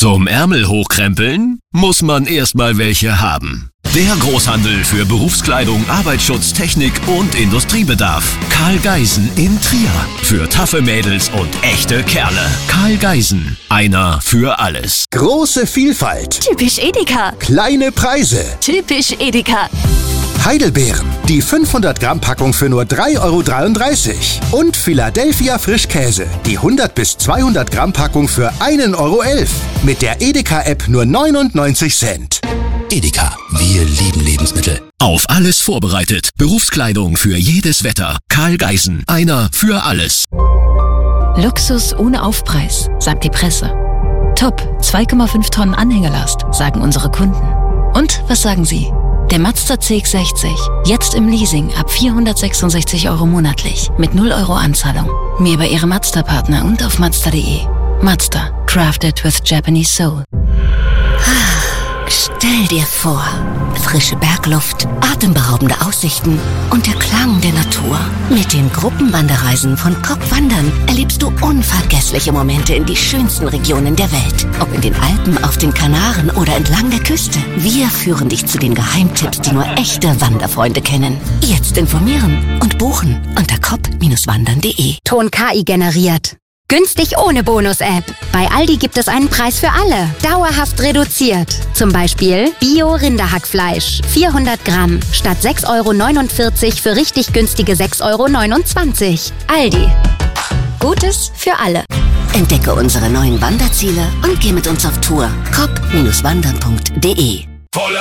Zum Ärmel hochkrempeln muss man erstmal welche haben. Der Großhandel für Berufskleidung, Arbeitsschutz, Technik und Industriebedarf. Karl Geisen in Trier. Für taffe Mädels und echte Kerle. Karl Geisen. Einer für alles. Große Vielfalt. Typisch Edeka. Kleine Preise. Typisch Edeka. Heidelbeeren. Die 500 Gramm Packung für nur 3,33 €. Und Philadelphia Frischkäse. Die 100 bis 200 Gramm Packung für 1,11 €. Mit der Edeka-App nur 99 Cent. Edeka, wir lieben Lebensmittel. Auf alles vorbereitet. Berufskleidung für jedes Wetter. Karl Geisen. Einer für alles. Luxus ohne Aufpreis, sagt die Presse. Top, 2,5 Tonnen Anhängelast, sagen unsere Kunden. Und was sagen Sie? Der Mazda CX-60, jetzt im Leasing ab 466 € monatlich, mit 0 € Anzahlung. Mehr bei Ihrem Mazda-Partner und auf Mazda.de. Mazda, crafted with Japanese soul. Stell dir vor, frische Bergluft, atemberaubende Aussichten und der Klang der Natur. Mit den Gruppenwanderreisen von Kopp Wandern erlebst du unvergessliche Momente in die schönsten Regionen der Welt. Ob in den Alpen, auf den Kanaren oder entlang der Küste. Wir führen dich zu den Geheimtipps, die nur echte Wanderfreunde kennen. Jetzt informieren und buchen unter kopp-wandern.de. Ton KI generiert. Günstig ohne Bonus-App. Bei Aldi gibt es einen Preis für alle. Dauerhaft reduziert. Zum Beispiel Bio-Rinderhackfleisch. 400 Gramm. Statt 6,49 € für richtig günstige 6,29 €. Aldi. Gutes für alle. Entdecke unsere neuen Wanderziele und geh mit uns auf Tour. kopp-wandern.de.